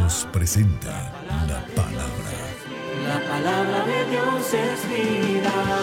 Dios presenta la palabra. La palabra de Dios es vida.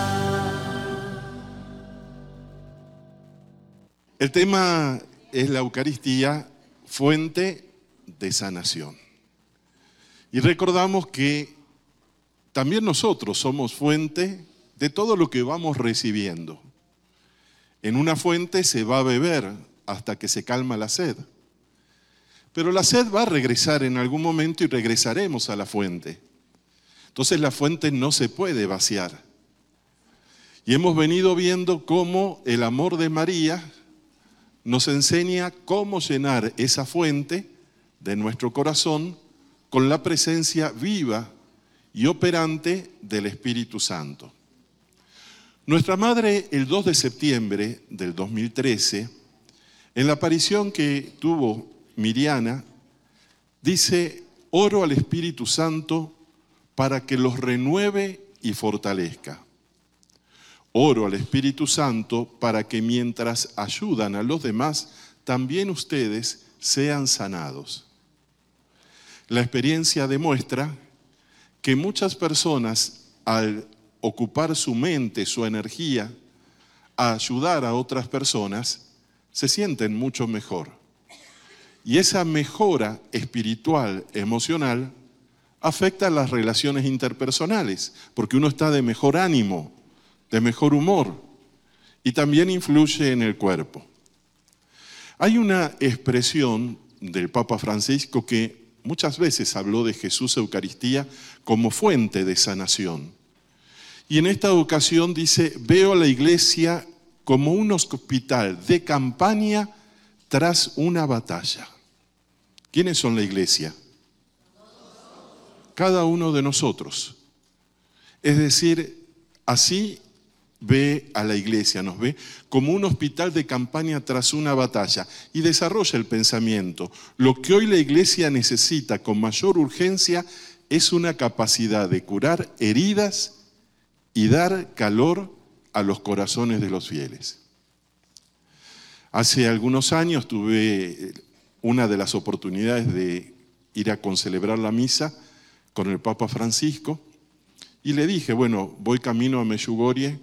El tema es la Eucaristía, fuente de sanación. Y recordamos que también nosotros somos fuente de todo lo que vamos recibiendo. En una fuente se va a beber hasta que se calma la sed. Pero la sed va a regresar en algún momento y regresaremos a la fuente. Entonces la fuente no se puede vaciar. Y hemos venido viendo cómo el amor de María nos enseña cómo llenar esa fuente de nuestro corazón con la presencia viva y operante del Espíritu Santo. Nuestra madre, el 2 de septiembre del 2013, en la aparición que tuvo Miriana, dice: oro al Espíritu Santo para que los renueve y fortalezca. Oro al Espíritu Santo para que mientras ayudan a los demás, también ustedes sean sanados. La experiencia demuestra que muchas personas, al ocupar su mente, su energía, a ayudar a otras personas, se sienten mucho mejor. Y esa mejora espiritual, emocional, afecta a las relaciones interpersonales, porque uno está de mejor ánimo, de mejor humor, y también influye en el cuerpo. Hay una expresión del Papa Francisco que muchas veces habló de Jesús Eucaristía como fuente de sanación. Y en esta ocasión dice: veo a la iglesia como un hospital de campaña tras una batalla. ¿Quiénes son la iglesia? Cada uno de nosotros. Es decir, así ve a la iglesia, nos ve como un hospital de campaña tras una batalla y desarrolla el pensamiento. Lo que hoy la iglesia necesita con mayor urgencia es una capacidad de curar heridas y dar calor a los corazones de los fieles. Hace algunos años tuve una de las oportunidades de ir a concelebrar la misa con el Papa Francisco y le dije: bueno, voy camino a Medjugorje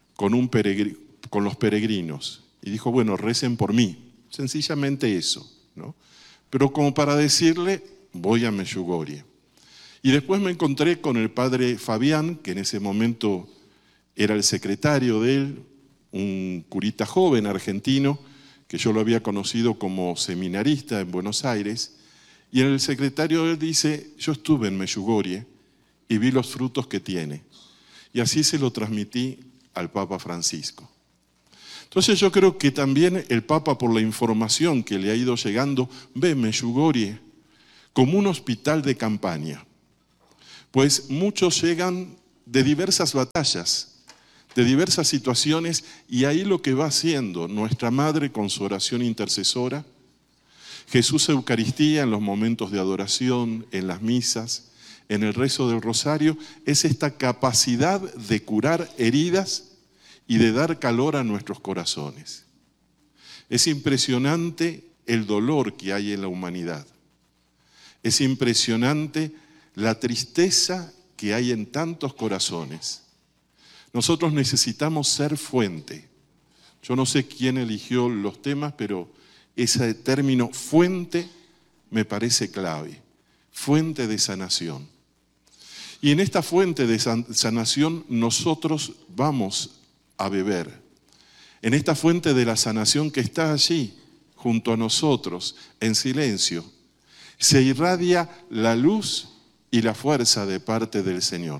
con los peregrinos. Y dijo: bueno, recen por mí. Sencillamente eso, ¿no? Pero como para decirle, voy a Medjugorje. Y después me encontré con el padre Fabián, que en ese momento era el secretario de él, un curita joven argentino, que yo lo había conocido como seminarista en Buenos Aires. Y el secretario de él dice: yo estuve en Medjugorje y vi los frutos que tiene. Y así se lo transmití al Papa Francisco. Entonces yo creo que también el Papa, por la información que le ha ido llegando, ve Medjugorje como un hospital de campaña. Pues muchos llegan de diversas batallas, de diversas situaciones, y ahí lo que va haciendo nuestra Madre con su oración intercesora, Jesús Eucaristía en los momentos de adoración, en las misas, en el rezo del rosario, es esta capacidad de curar heridas y de dar calor a nuestros corazones. Es impresionante el dolor que hay en la humanidad. Es impresionante la tristeza que hay en tantos corazones. Nosotros necesitamos ser fuente. Yo no sé quién eligió los temas, pero ese término fuente me parece clave. Fuente de sanación. Y en esta fuente de sanación nosotros vamos a beber. En esta fuente de la sanación que está allí, junto a nosotros, en silencio, se irradia la luz y la fuerza de parte del Señor.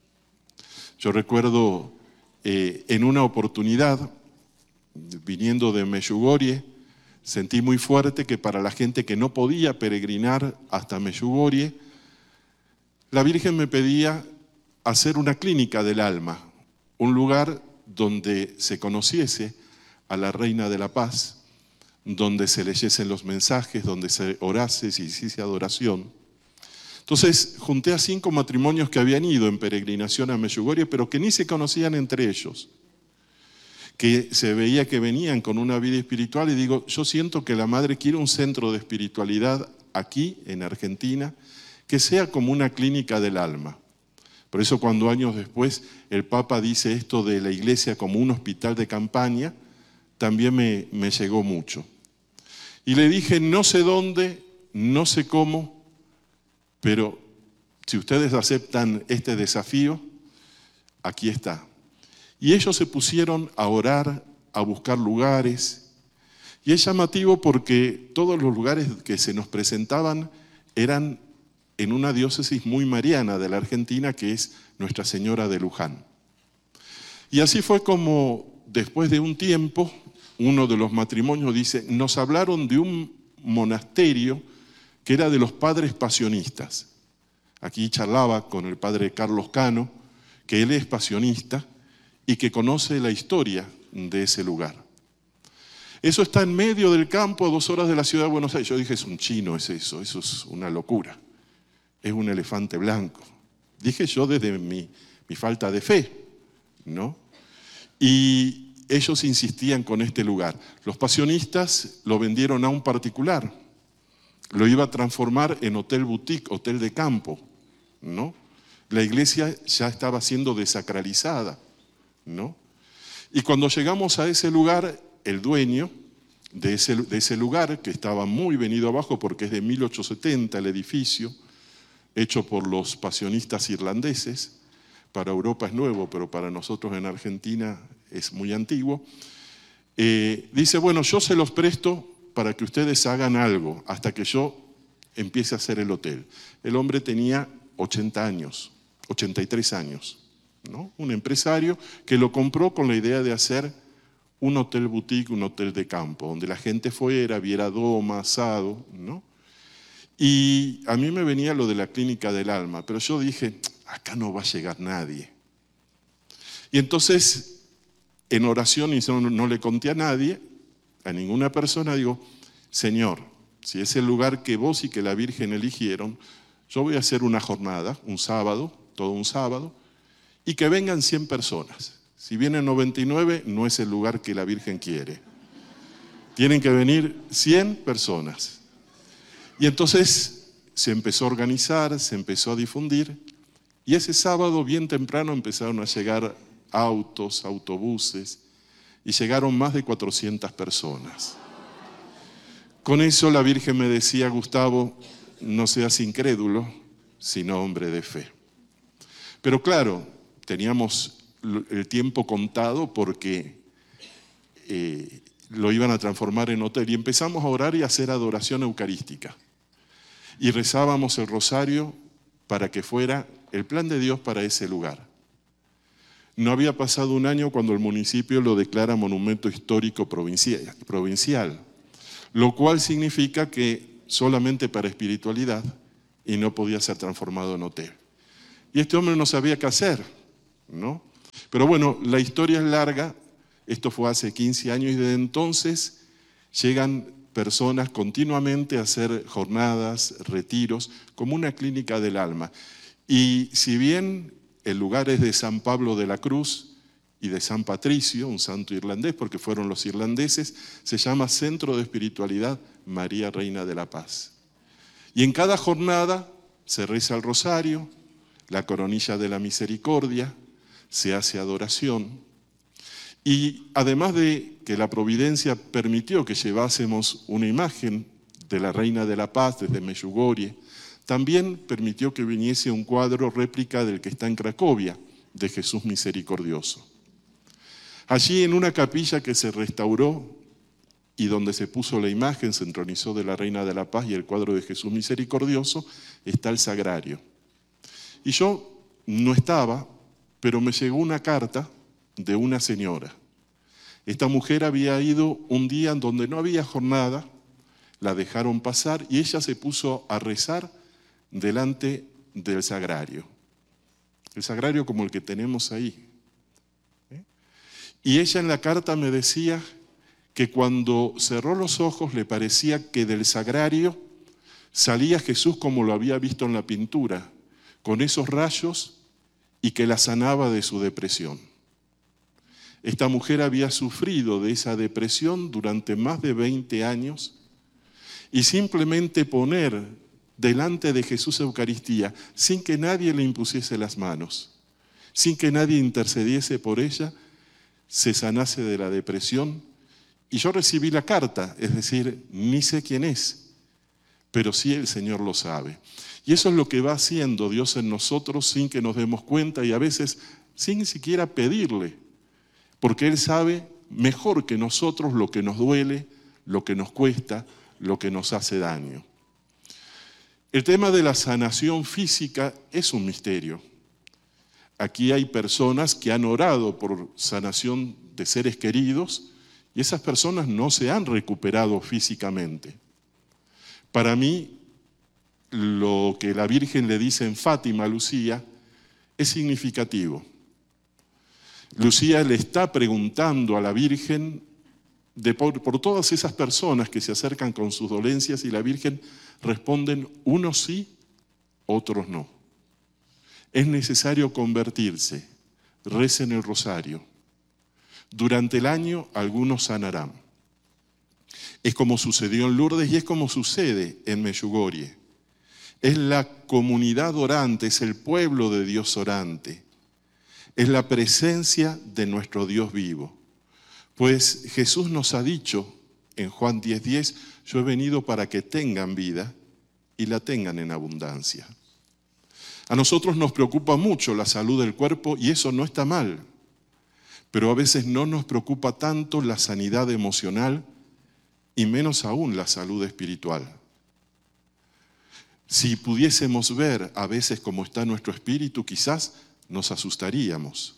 Yo recuerdo en una oportunidad, viniendo de Medjugorje, sentí muy fuerte que para la gente que no podía peregrinar hasta Medjugorje, la Virgen me pedía hacer una clínica del alma, un lugar donde se conociese a la Reina de la Paz, donde se leyesen los mensajes, donde se orase, se hiciese adoración. Entonces junté a 5 matrimonios que habían ido en peregrinación a Medjugorje, pero que ni se conocían entre ellos, que se veía que venían con una vida espiritual, y digo: yo siento que la Madre quiere un centro de espiritualidad aquí en Argentina, que sea como una clínica del alma. Por eso cuando años después el Papa dice esto de la iglesia como un hospital de campaña, también me llegó mucho. Y le dije, no sé dónde, no sé cómo, pero si ustedes aceptan este desafío, aquí está. Y ellos se pusieron a orar, a buscar lugares. Y es llamativo porque todos los lugares que se nos presentaban eran en una diócesis muy mariana de la Argentina, que es Nuestra Señora de Luján. Y así fue como, después de un tiempo, uno de los matrimonios dice, nos hablaron de un monasterio que era de los padres pasionistas. Aquí charlaba con el padre Carlos Cano, que él es pasionista y que conoce la historia de ese lugar. Eso está en medio del campo, a 2 horas de la ciudad de Buenos Aires. Yo dije, es un chino, es eso es una locura. Es un elefante blanco. Dije yo desde mi falta de fe, ¿no? Y ellos insistían con este lugar. Los pasionistas lo vendieron a un particular. Lo iba a transformar en hotel boutique, hotel de campo, ¿no? La iglesia ya estaba siendo desacralizada, ¿no? Y cuando llegamos a ese lugar, el dueño de ese lugar, que estaba muy venido abajo porque es de 1870 el edificio, hecho por los pasionistas irlandeses, para Europa es nuevo, pero para nosotros en Argentina es muy antiguo, dice, bueno, yo se los presto para que ustedes hagan algo, hasta que yo empiece a hacer el hotel. El hombre tenía 80 años, 83 años, ¿no? Un empresario que lo compró con la idea de hacer un hotel boutique, un hotel de campo, donde la gente fuera, viera doma, asado, ¿no? Y a mí me venía lo de la clínica del alma, pero yo dije, acá no va a llegar nadie. Y entonces, en oración, y no le conté a nadie, a ninguna persona, digo, Señor, si es el lugar que vos y que la Virgen eligieron, yo voy a hacer una jornada, un sábado, todo un sábado, y que vengan 100 personas. Si vienen 99, no es el lugar que la Virgen quiere. Tienen que venir 100 personas. Y entonces se empezó a organizar, se empezó a difundir, y ese sábado bien temprano empezaron a llegar autos, autobuses, y llegaron más de 400 personas. Con eso la Virgen me decía, Gustavo, no seas incrédulo, sino hombre de fe. Pero claro, teníamos el tiempo contado porque lo iban a transformar en hotel, y empezamos a orar y a hacer adoración eucarística. Y rezábamos el rosario para que fuera el plan de Dios para ese lugar. No había pasado un año cuando el municipio lo declara monumento histórico provincial, lo cual significa que solamente para espiritualidad, y no podía ser transformado en hotel. Y este hombre no sabía qué hacer, ¿no? Pero bueno, la historia es larga, esto fue hace 15 años y desde entonces llegan personas continuamente a hacer jornadas, retiros, como una clínica del alma. Y si bien el lugar es de San Pablo de la Cruz y de San Patricio, un santo irlandés, porque fueron los irlandeses, se llama Centro de Espiritualidad María Reina de la Paz. Y en cada jornada se reza el rosario, la coronilla de la misericordia, se hace adoración. Y además de que la providencia permitió que llevásemos una imagen de la Reina de la Paz desde Medjugorje, también permitió que viniese un cuadro réplica del que está en Cracovia, de Jesús Misericordioso. Allí en una capilla que se restauró y donde se puso la imagen, se entronizó de la Reina de la Paz y el cuadro de Jesús Misericordioso, está el sagrario. Y yo no estaba, pero me llegó una carta de una señora. Esta mujer había ido un día en donde no había jornada, la dejaron pasar y ella se puso a rezar delante del sagrario. El sagrario como el que tenemos ahí. Y ella en la carta me decía que cuando cerró los ojos le parecía que del sagrario salía Jesús como lo había visto en la pintura, con esos rayos, y que la sanaba de su depresión. Esta mujer había sufrido de esa depresión durante más de 20 años y simplemente poner delante de Jesús Eucaristía, sin que nadie le impusiese las manos, sin que nadie intercediese por ella, se sanase de la depresión. Y yo recibí la carta, es decir, ni sé quién es, pero sí el Señor lo sabe. Y eso es lo que va haciendo Dios en nosotros sin que nos demos cuenta y a veces sin ni siquiera pedirle, porque Él sabe mejor que nosotros lo que nos duele, lo que nos cuesta, lo que nos hace daño. El tema de la sanación física es un misterio. Aquí hay personas que han orado por sanación de seres queridos y esas personas no se han recuperado físicamente. Para mí, lo que la Virgen le dice en Fátima a Lucía es significativo. Lucía le está preguntando a la Virgen por todas esas personas que se acercan con sus dolencias y la Virgen responden, unos sí, otros no. Es necesario convertirse, recen el rosario. Durante el año algunos sanarán. Es como sucedió en Lourdes y es como sucede en Medjugorje. Es la comunidad orante, es el pueblo de Dios orante. Es la presencia de nuestro Dios vivo. Pues Jesús nos ha dicho en Juan 10:10, yo he venido para que tengan vida y la tengan en abundancia. A nosotros nos preocupa mucho la salud del cuerpo y eso no está mal, pero a veces no nos preocupa tanto la sanidad emocional y menos aún la salud espiritual. Si pudiésemos ver a veces cómo está nuestro espíritu, quizás nos asustaríamos.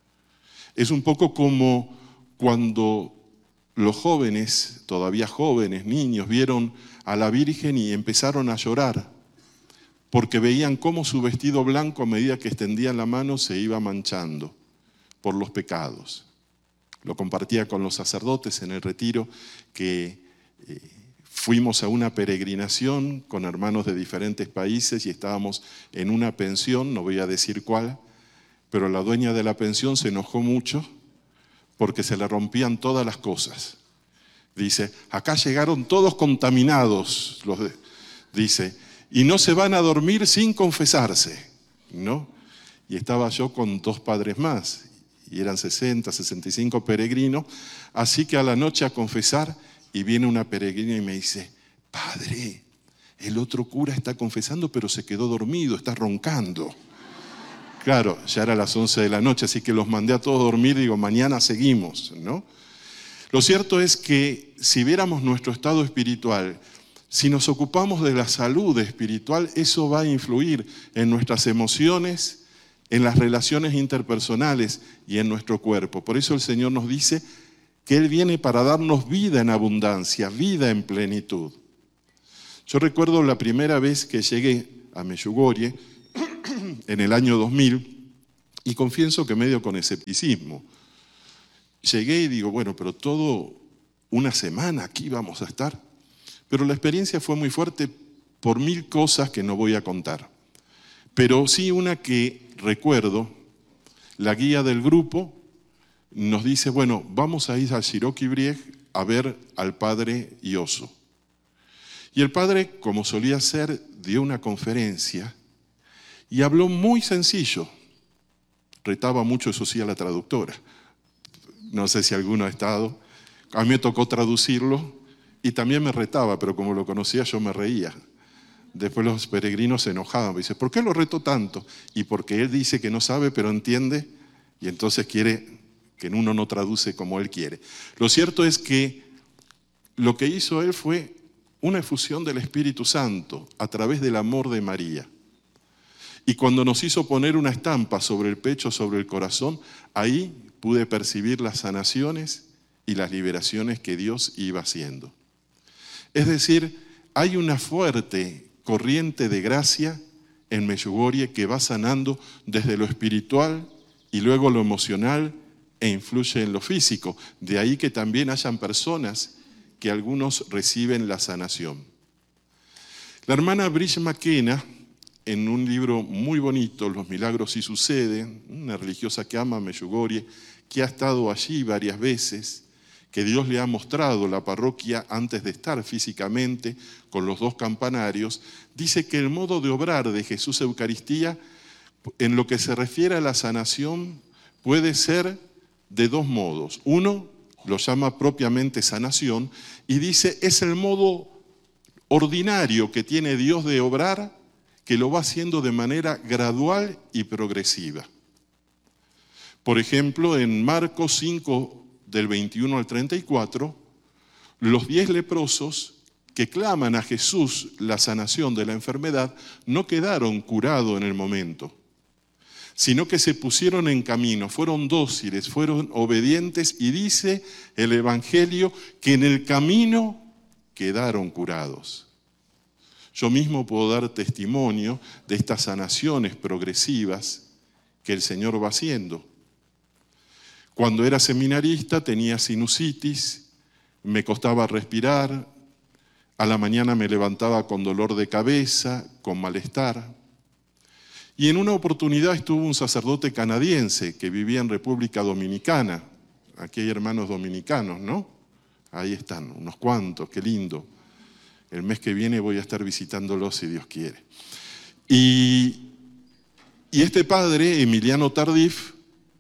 Es un poco como cuando los jóvenes, todavía jóvenes, niños, vieron a la Virgen y empezaron a llorar porque veían cómo su vestido blanco a medida que extendían la mano se iba manchando por los pecados. Lo compartía con los sacerdotes en el retiro que fuimos a una peregrinación con hermanos de diferentes países y estábamos en una pensión, no voy a decir cuál, pero la dueña de la pensión se enojó mucho porque se le rompían todas las cosas. Dice, acá llegaron todos contaminados, dice, y no se van a dormir sin confesarse, ¿no? Y estaba yo con 2 padres más, y eran 60, 65 peregrinos, así que a la noche a confesar, y viene una peregrina y me dice, padre, el otro cura está confesando, pero se quedó dormido, está roncando. Claro, ya era las 11 de la noche, así que los mandé a todos a dormir y digo, mañana seguimos, ¿no? Lo cierto es que si viéramos nuestro estado espiritual, si nos ocupamos de la salud espiritual, eso va a influir en nuestras emociones, en las relaciones interpersonales y en nuestro cuerpo. Por eso el Señor nos dice que Él viene para darnos vida en abundancia, vida en plenitud. Yo recuerdo la primera vez que llegué a Medjugorje, en el año 2000, y confieso que medio con escepticismo. Llegué y digo, bueno, pero todo una semana aquí vamos a estar. Pero la experiencia fue muy fuerte por 1000 cosas que no voy a contar. Pero sí una que recuerdo, la guía del grupo nos dice, bueno, vamos a ir a Široki Brijeg a ver al padre Ioso. Y el padre, como solía hacer, dio una conferencia y habló muy sencillo. Retaba mucho, eso sí, a la traductora. No sé si alguno ha estado. A mí me tocó traducirlo y también me retaba, pero como lo conocía yo me reía. Después los peregrinos se enojaban. Me dicen, ¿por qué lo reto tanto? Y porque él dice que no sabe, pero entiende, y entonces quiere que uno no traduce como él quiere. Lo cierto es que lo que hizo él fue una efusión del Espíritu Santo a través del amor de María. Y cuando nos hizo poner una estampa sobre el pecho, sobre el corazón, ahí pude percibir las sanaciones y las liberaciones que Dios iba haciendo. Es decir, hay una fuerte corriente de gracia en Medjugorje que va sanando desde lo espiritual y luego lo emocional e influye en lo físico. De ahí que también hayan personas que algunos reciben la sanación. La hermana Brigitte McKenna, en un libro muy bonito, Los milagros sí suceden, una religiosa que ama Medjugorje, que ha estado allí varias veces, que Dios le ha mostrado la parroquia antes de estar físicamente con los dos campanarios, dice que el modo de obrar de Jesús Eucaristía, en lo que se refiere a la sanación, puede ser de dos modos. Uno lo llama propiamente sanación y dice es el modo ordinario que tiene Dios de obrar, que lo va haciendo de manera gradual y progresiva. Por ejemplo, en Marcos 5, del 21 al 34, los 10 leprosos que claman a Jesús la sanación de la enfermedad no quedaron curados en el momento, sino que se pusieron en camino, fueron dóciles, fueron obedientes y dice el Evangelio que en el camino quedaron curados. Yo mismo puedo dar testimonio de estas sanaciones progresivas que el Señor va haciendo. Cuando era seminarista tenía sinusitis, me costaba respirar, a la mañana me levantaba con dolor de cabeza, con malestar. Y en una oportunidad estuvo un sacerdote canadiense que vivía en República Dominicana. Aquí hay hermanos dominicanos, ¿no? Ahí están, unos cuantos, qué lindo. El mes que viene voy a estar visitándolos si Dios quiere. Y este padre, Emiliano Tardif,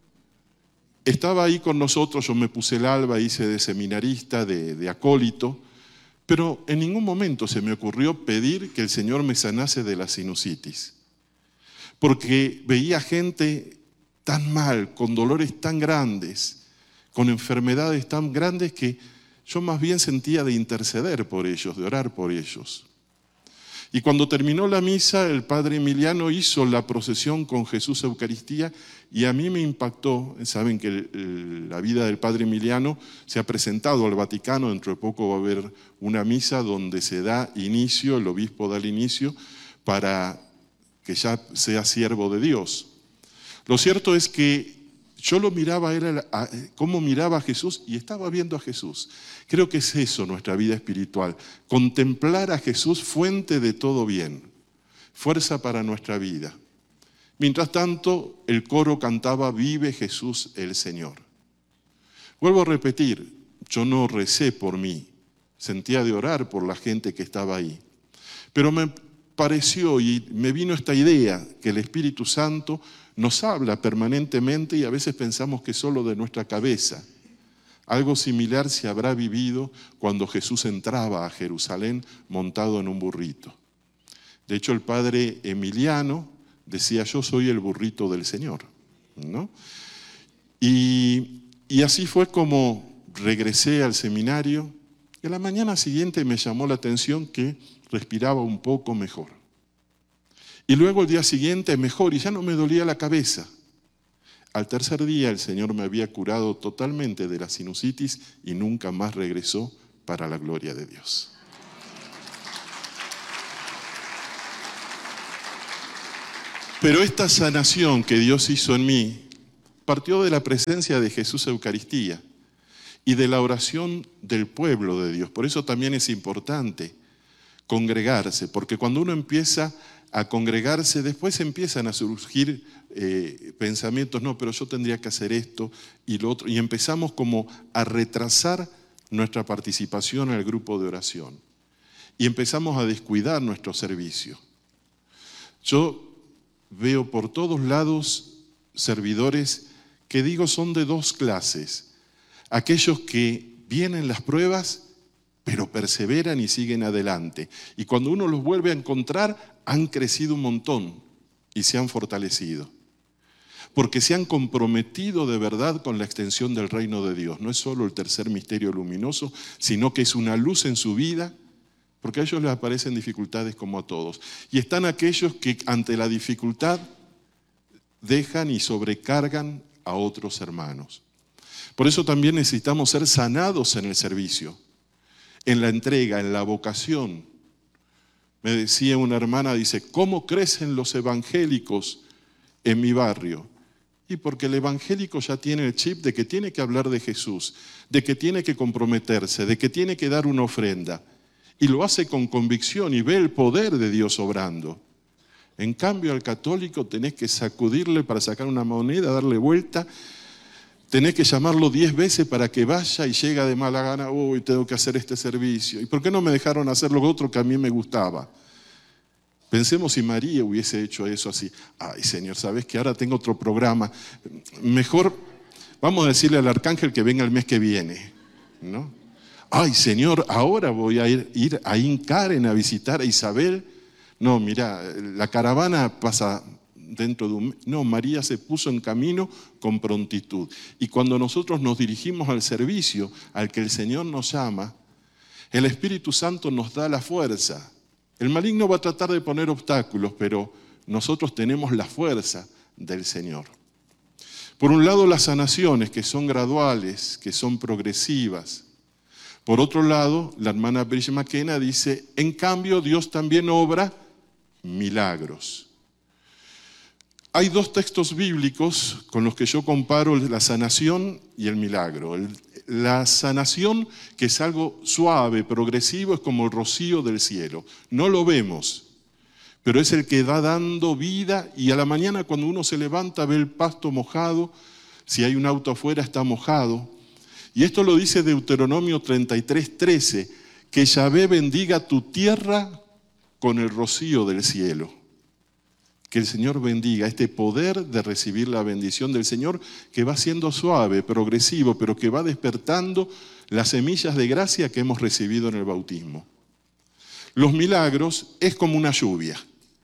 estaba ahí con nosotros, yo me puse el alba, hice de seminarista, de acólito, pero en ningún momento se me ocurrió pedir que el Señor me sanase de la sinusitis. Porque veía gente tan mal, con dolores tan grandes, con enfermedades tan grandes que yo más bien sentía de interceder por ellos, de orar por ellos. Y cuando terminó la misa, el padre Emiliano hizo la procesión con Jesús Eucaristía y a mí me impactó. Saben que la vida del padre Emiliano se ha presentado al Vaticano, dentro de poco va a haber una misa donde se da inicio, el obispo da el inicio para que ya sea siervo de Dios. Lo cierto es que yo lo miraba a él, cómo miraba a Jesús y estaba viendo a Jesús. Creo que es eso nuestra vida espiritual, contemplar a Jesús fuente de todo bien, fuerza para nuestra vida. Mientras tanto, el coro cantaba "Vive Jesús el Señor". Vuelvo a repetir, yo no recé por mí, sentía de orar por la gente que estaba ahí. Pero me pareció y me vino esta idea que el Espíritu Santo nos habla permanentemente y a veces pensamos que solo de nuestra cabeza. Algo similar se habrá vivido cuando Jesús entraba a Jerusalén montado en un burrito. De hecho, el padre Emiliano decía, yo soy el burrito del Señor, ¿no? Y así fue como regresé al seminario. Y a la mañana siguiente me llamó la atención que respiraba un poco mejor. Y luego el día siguiente mejor y ya no me dolía la cabeza. Al tercer día el Señor me había curado totalmente de la sinusitis y nunca más regresó para la gloria de Dios. Pero esta sanación que Dios hizo en mí partió de la presencia de Jesús Eucaristía y de la oración del pueblo de Dios. Por eso también es importante congregarse, porque cuando uno empieza a congregarse, después empiezan a surgir pensamientos, no, pero yo tendría que hacer esto y lo otro, y empezamos como a retrasar nuestra participación en el grupo de oración y empezamos a descuidar nuestro servicio. Yo veo por todos lados servidores que digo son de dos clases, aquellos que vienen las pruebas pero perseveran y siguen adelante. Y cuando uno los vuelve a encontrar, han crecido un montón y se han fortalecido. Porque se han comprometido de verdad con la extensión del reino de Dios. No es solo el tercer misterio luminoso, sino que es una luz en su vida, porque a ellos les aparecen dificultades como a todos. Y están aquellos que ante la dificultad dejan y sobrecargan a otros hermanos. Por eso también necesitamos ser sanados en el servicio, en la entrega, en la vocación. Me decía una hermana, dice, ¿cómo crecen los evangélicos en mi barrio? Y porque el evangélico ya tiene el chip de que tiene que hablar de Jesús, de que tiene que comprometerse, de que tiene que dar una ofrenda. Y lo hace con convicción y ve el poder de Dios obrando. En cambio, al católico tenés que sacudirle para sacar una moneda, darle vuelta. tenés que llamarlo 10 veces para que vaya y llega de mala gana, uy, tengo que hacer este servicio. ¿Y por qué no me dejaron hacer lo otro que a mí me gustaba? Pensemos si María hubiese hecho eso así. Ay, Señor, ¿sabes que ahora tengo otro programa? Mejor vamos a decirle al arcángel que venga el mes que viene, ¿no? Ay, Señor, ahora voy a ir a Incaren a visitar a Isabel. No, mira, la caravana pasa dentro de un mes. No, María se puso en camino con prontitud. Y cuando nosotros nos dirigimos al servicio al que el Señor nos llama, el Espíritu Santo nos da la fuerza. El maligno va a tratar de poner obstáculos, pero nosotros tenemos la fuerza del Señor. Por un lado, las sanaciones, que son graduales, que son progresivas. Por otro lado, la hermana Bridget McKenna dice, en cambio, Dios también obra milagros. Hay 2 textos bíblicos con los que yo comparo la sanación y el milagro. La sanación, que es algo suave, progresivo, es como el rocío del cielo. No lo vemos, pero es el que va dando vida, y a la mañana cuando uno se levanta ve el pasto mojado, si hay un auto afuera está mojado. Y esto lo dice Deuteronomio 33:13, que Yahvé bendiga tu tierra con el rocío del cielo. Que el Señor bendiga este poder de recibir la bendición del Señor, que va siendo suave, progresivo, pero que va despertando las semillas de gracia que hemos recibido en el bautismo. Los milagros es como una lluvia.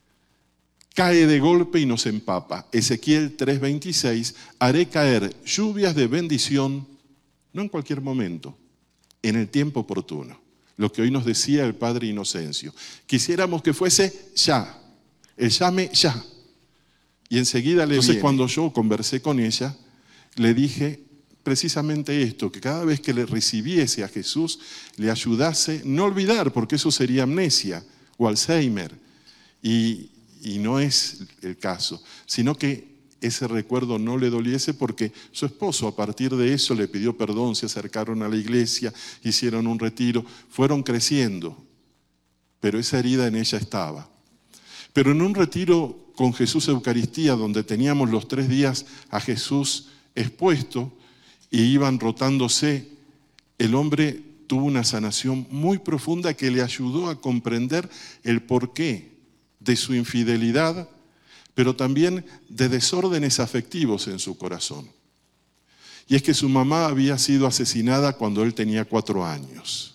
Cae de golpe y nos empapa. Ezequiel 3:26, haré caer lluvias de bendición, no en cualquier momento, en el tiempo oportuno. Lo que hoy nos decía el Padre Inocencio. Quisiéramos que fuese ya. El llame ya. Y enseguida le Entonces, cuando yo conversé con ella, le dije precisamente esto, que cada vez que le recibiese a Jesús, le ayudase, no olvidar, porque eso sería amnesia o Alzheimer. Y no es el caso, sino que ese recuerdo no le doliese, porque su esposo a partir de eso le pidió perdón, se acercaron a la iglesia, hicieron un retiro, fueron creciendo, pero esa herida en ella estaba. Pero en un retiro con Jesús Eucaristía, donde teníamos los 3 días a Jesús expuesto y iban rotándose, el hombre tuvo una sanación muy profunda que le ayudó a comprender el porqué de su infidelidad, pero también de desórdenes afectivos en su corazón. Y es que su mamá había sido asesinada cuando él tenía 4 años.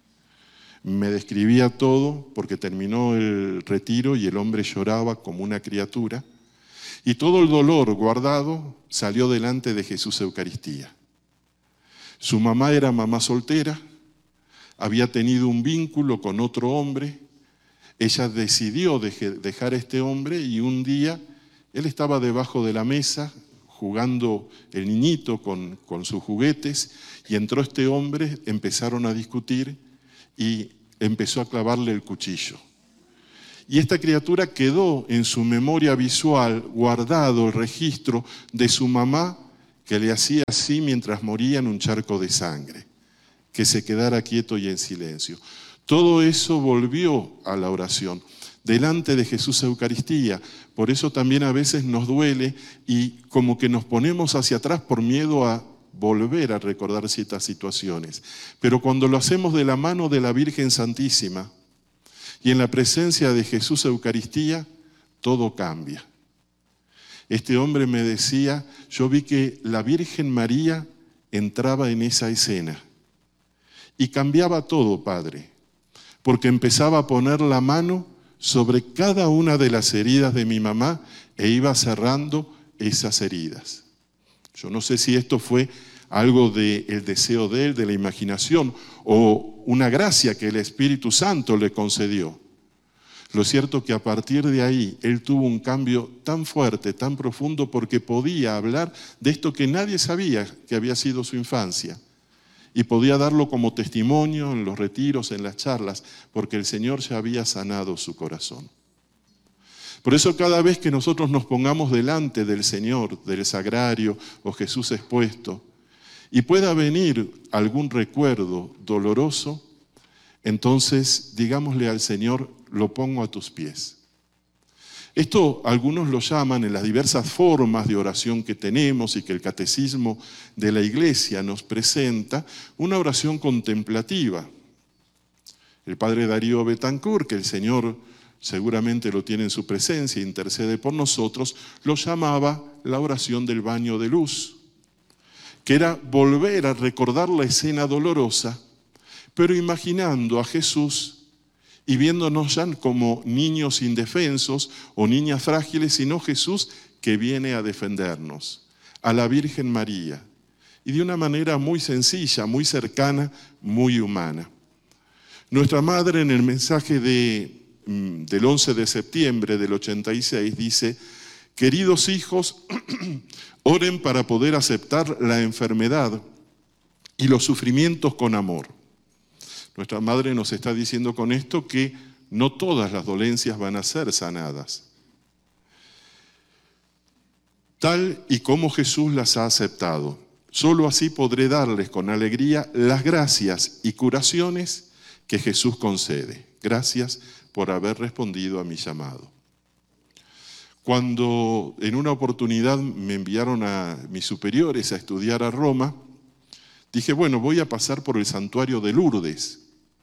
Me describía todo porque terminó el retiro y el hombre lloraba como una criatura. Y todo el dolor guardado salió delante de Jesús Eucaristía. Su mamá era mamá soltera, había tenido un vínculo con otro hombre. Ella decidió dejar a este hombre y un día él estaba debajo de la mesa jugando el niñito con sus juguetes y entró este hombre, empezaron a discutir y empezó a clavarle el cuchillo. Y esta criatura quedó en su memoria visual guardado el registro de su mamá que le hacía así mientras moría en un charco de sangre, que se quedara quieto y en silencio. Todo eso volvió a la oración, delante de Jesús Eucaristía. Por eso también a veces nos duele y como que nos ponemos hacia atrás por miedo a volver a recordar ciertas situaciones. Pero cuando lo hacemos de la mano de la Virgen Santísima y en la presencia de Jesús Eucaristía, todo cambia. Este hombre me decía, yo vi que la Virgen María entraba en esa escena y cambiaba todo, Padre, porque empezaba a poner la mano sobre cada una de las heridas de mi mamá e iba cerrando esas heridas. Yo no sé si esto fue algo del deseo de él, de la imaginación, o una gracia que el Espíritu Santo le concedió. Lo cierto es que a partir de ahí, él tuvo un cambio tan fuerte, tan profundo, porque podía hablar de esto que nadie sabía que había sido su infancia. Y podía darlo como testimonio en los retiros, en las charlas, porque el Señor ya había sanado su corazón. Por eso cada vez que nosotros nos pongamos delante del Señor, del sagrario o Jesús expuesto, y pueda venir algún recuerdo doloroso, entonces digámosle al Señor, lo pongo a tus pies. Esto algunos lo llaman, en las diversas formas de oración que tenemos y que el catecismo de la Iglesia nos presenta, una oración contemplativa. El padre Darío Betancourt, que el Señor seguramente lo tiene en su presencia, intercede por nosotros, lo llamaba la oración del baño de luz, que era volver a recordar la escena dolorosa, pero imaginando a Jesús y viéndonos ya como niños indefensos o niñas frágiles, sino Jesús que viene a defendernos, a la Virgen María, y de una manera muy sencilla, muy cercana, muy humana. Nuestra madre en el mensaje del 11 de septiembre del 86 dice: queridos hijos, oren para poder aceptar la enfermedad y los sufrimientos con amor. Nuestra madre nos está diciendo con esto que no todas las dolencias van a ser sanadas. Tal y como Jesús las ha aceptado, solo así podré darles con alegría las gracias y curaciones que Jesús concede. Gracias por haber respondido a mi llamado. Cuando en una oportunidad me enviaron a mis superiores a estudiar a Roma, dije, bueno, voy a pasar por el santuario de Lourdes.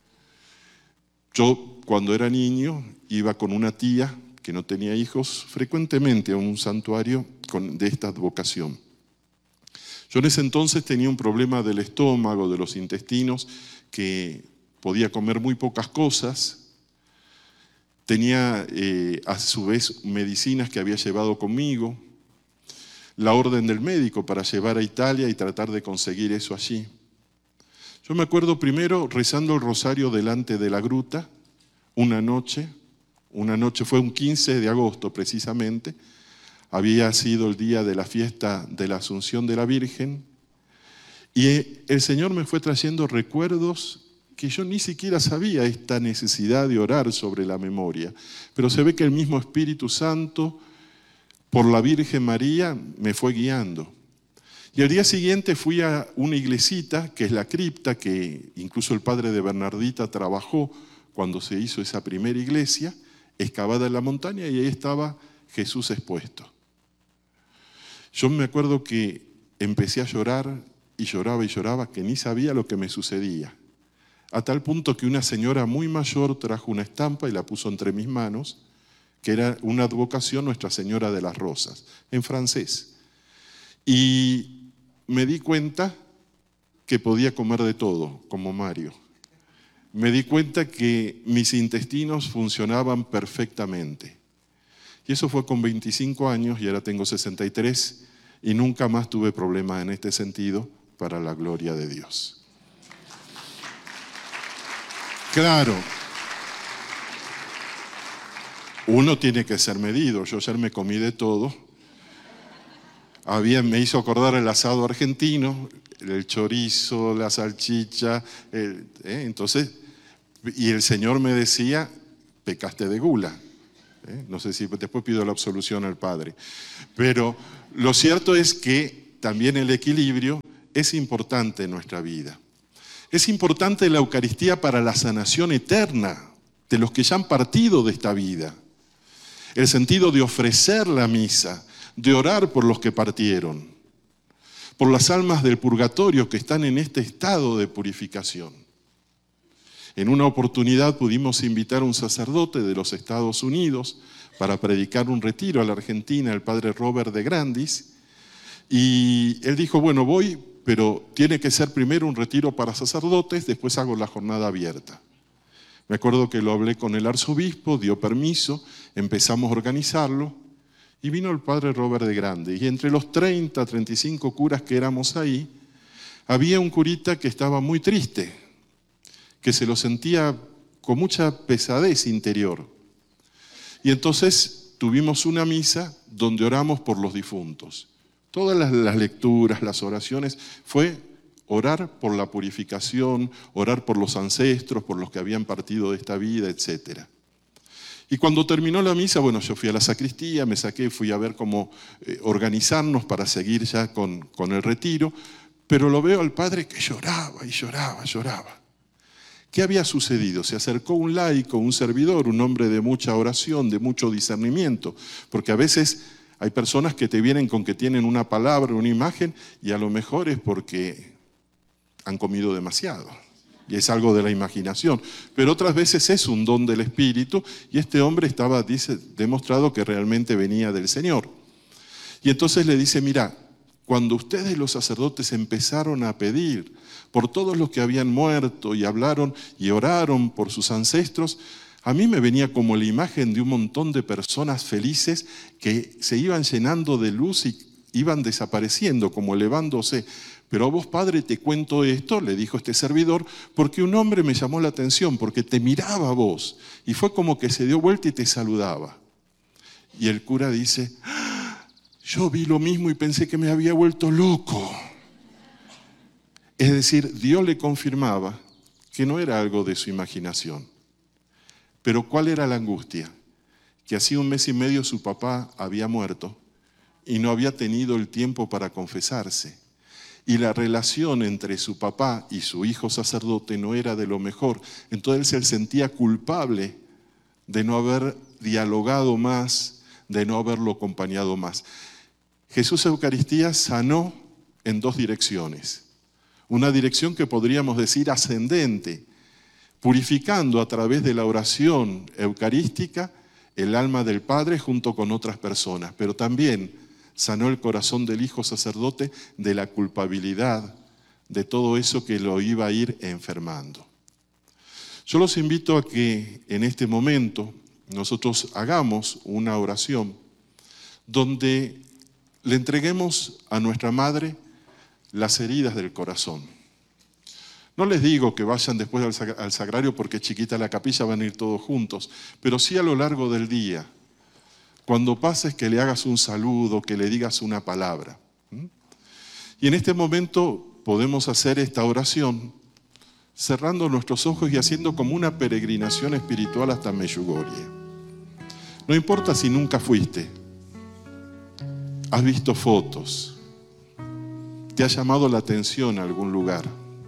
Yo, cuando era niño, iba con una tía que no tenía hijos frecuentemente a un santuario de esta vocación. Yo en ese entonces tenía un problema del estómago, de los intestinos, que podía comer muy pocas cosas. Tenía a su vez medicinas que había llevado conmigo, la orden del médico para llevar a Italia y tratar de conseguir eso allí. Yo me acuerdo primero rezando el rosario delante de la gruta, una noche fue un 15 de agosto precisamente, había sido el día de la fiesta de la Asunción de la Virgen, y el Señor me fue trayendo recuerdos que yo ni siquiera sabía esta necesidad de orar sobre la memoria, pero se ve que el mismo Espíritu Santo, por la Virgen María, me fue guiando. Y al día siguiente fui a una iglesita, que es la cripta, que incluso el padre de Bernardita trabajó cuando se hizo esa primera iglesia, excavada en la montaña, y ahí estaba Jesús expuesto. Yo me acuerdo que empecé a llorar, y lloraba, que ni sabía lo que me sucedía. A tal punto que una señora muy mayor trajo una estampa y la puso entre mis manos, que era una advocación Nuestra Señora de las Rosas, en francés. Y me di cuenta que podía comer de todo, como Mario. Me di cuenta que mis intestinos funcionaban perfectamente. Y eso fue con 25 años, y ahora tengo 63, y nunca más tuve problemas en este sentido, para la gloria de Dios. Claro, uno tiene que ser medido. Yo ayer me comí de todo. Me hizo acordar el asado argentino, el chorizo, la salchicha. Entonces, y el Señor me decía, pecaste de gula. No sé si después pido la absolución al Padre. Pero lo cierto es que también el equilibrio es importante en nuestra vida. Es importante la Eucaristía para la sanación eterna de los que ya han partido de esta vida. El sentido de ofrecer la misa, de orar por los que partieron, por las almas del purgatorio que están en este estado de purificación. En una oportunidad pudimos invitar a un sacerdote de los Estados Unidos para predicar un retiro a la Argentina, el padre Robert de Grandis, y él dijo, bueno, voy, pero tiene que ser primero un retiro para sacerdotes, después hago la jornada abierta. Me acuerdo que lo hablé con el arzobispo, dio permiso, empezamos a organizarlo, y vino el padre Robert de Grandis, y entre los 30, 35 curas que éramos ahí, había un curita que estaba muy triste, que se lo sentía con mucha pesadez interior. Y entonces tuvimos una misa donde oramos por los difuntos. Todas las lecturas, las oraciones, fue orar por la purificación, orar por los ancestros, por los que habían partido de esta vida, etc. Y cuando terminó la misa, bueno, yo fui a la sacristía, me saqué, fui a ver cómo organizarnos para seguir ya con el retiro, pero lo veo al padre que lloraba y lloraba. ¿Qué había sucedido? Se acercó un laico, un servidor, un hombre de mucha oración, de mucho discernimiento, porque a veces hay personas que te vienen con que tienen una palabra, una imagen, y a lo mejor es porque han comido demasiado. Y es algo de la imaginación. Pero otras veces es un don del Espíritu, y este hombre estaba, dice, demostrado que realmente venía del Señor. Y entonces le dice, mira, cuando ustedes los sacerdotes empezaron a pedir por todos los que habían muerto y hablaron y oraron por sus ancestros, a mí me venía como la imagen de un montón de personas felices que se iban llenando de luz y iban desapareciendo, como elevándose. Pero a vos, Padre, te cuento esto, le dijo este servidor, porque un hombre me llamó la atención, porque te miraba a vos, y fue como que se dio vuelta y te saludaba. Y el cura dice, yo vi lo mismo y pensé que me había vuelto loco. Es decir, Dios le confirmaba que no era algo de su imaginación. Pero ¿cuál era la angustia? Que hacía 1 mes y medio su papá había muerto y no había tenido el tiempo para confesarse. Y la relación entre su papá y su hijo sacerdote no era de lo mejor. Entonces él se sentía culpable de no haber dialogado más, de no haberlo acompañado más. Jesús Eucaristía sanó en 2 direcciones. Una dirección que podríamos decir ascendente, purificando a través de la oración eucarística el alma del Padre junto con otras personas, pero también sanó el corazón del hijo sacerdote de la culpabilidad de todo eso que lo iba a ir enfermando. Yo los invito a que en este momento nosotros hagamos una oración donde le entreguemos a nuestra Madre las heridas del corazón. No les digo que vayan después al sagrario porque es chiquita la capilla, van a ir todos juntos, pero sí a lo largo del día. Cuando pases, que le hagas un saludo, que le digas una palabra. Y en este momento podemos hacer esta oración cerrando nuestros ojos y haciendo como una peregrinación espiritual hasta Medjugorje. No importa si nunca fuiste, has visto fotos, te ha llamado la atención algún lugar.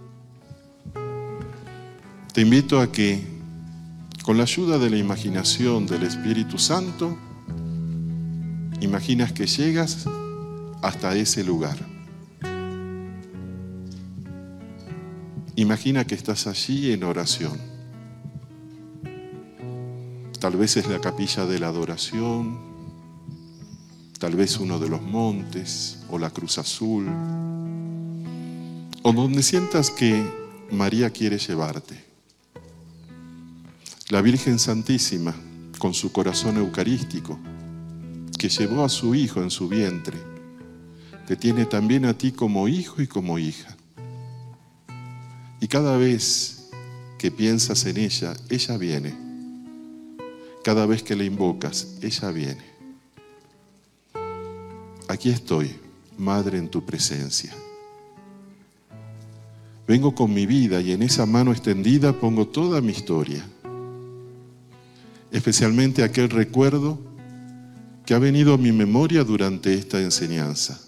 Te invito a que, con la ayuda de la imaginación del Espíritu Santo, imaginas que llegas hasta ese lugar. Imagina que estás allí en oración. Tal vez es la capilla de la adoración, tal vez uno de los montes o la Cruz Azul, o donde sientas que María quiere llevarte. La Virgen Santísima, con su corazón eucarístico, que llevó a su hijo en su vientre, te tiene también a ti como hijo y como hija. Y cada vez que piensas en ella, ella viene. Cada vez que la invocas, ella viene. Aquí estoy, Madre, en tu presencia. Vengo con mi vida y en esa mano extendida pongo toda mi historia. Especialmente aquel recuerdo que ha venido a mi memoria durante esta enseñanza.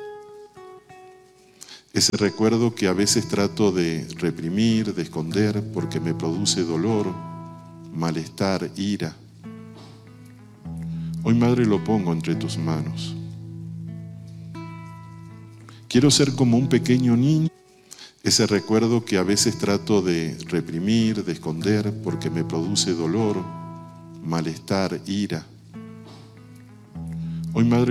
Ese recuerdo que a veces trato de reprimir, de esconder, porque me produce dolor, malestar, ira. Hoy, Madre, lo pongo entre tus manos. Quiero ser como un pequeño niño. Ese recuerdo que a veces trato de reprimir, de esconder, porque me produce dolor, malestar, ira. Hoy, Madre,